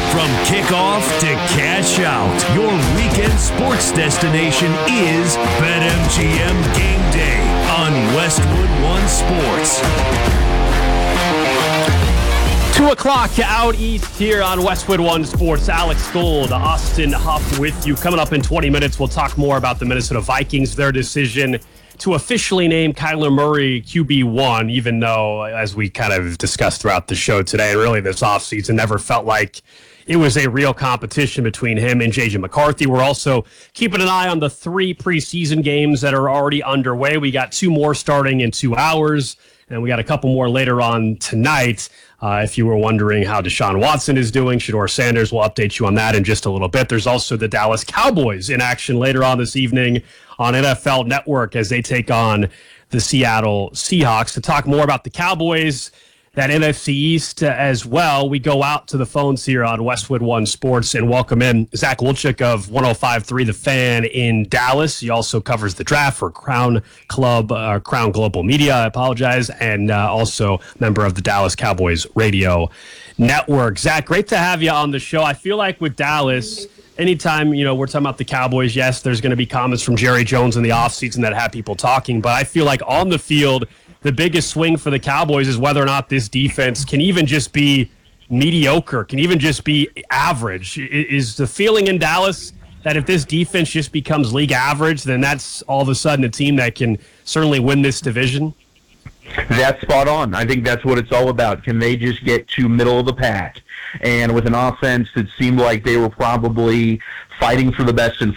From kickoff to cash out, your weekend sports destination is BetMGM Game Day on Westwood One Sports. 2 o'clock out east here on Westwood One Sports. Alex Gold, Austin Huff with you. Coming up in 20 minutes, we'll talk more about the Minnesota Vikings, their decision to officially name Kyler Murray QB1, even though, as we kind of discussed throughout the show today, really this offseason never felt like it was a real competition between him and J.J. McCarthy. We're also keeping an eye on the 3 preseason games that are already underway. We got 2 more starting in 2 hours, and we got a couple more later on tonight. If you were wondering how Deshaun Watson is doing, Shedeur Sanders will update you on that in just a little bit. There's also the Dallas Cowboys in action later on this evening on NFL Network as they take on the Seattle Seahawks. To talk more about the Cowboys, that NFC East as well, we go out to the phones here on Westwood One Sports and welcome in Zach Wolchuk of 105.3 The Fan in Dallas. He also covers the draft for Crown Global Media, I apologize, and also member of the Dallas Cowboys Radio Network. Zach, great to have you on the show. I feel like with Dallas, anytime, we're talking about the Cowboys, yes, there's going to be comments from Jerry Jones in the offseason that have people talking, but I feel like on the field, the biggest swing for the Cowboys is whether or not this defense can even just be mediocre, can even just be average. Is the feeling in Dallas that if this defense just becomes league average, then that's all of a sudden a team that can certainly win this division? That's spot on. I think that's what it's all about. Can they just get to middle of the pack? And with an offense that seemed like they were probably fighting for the best in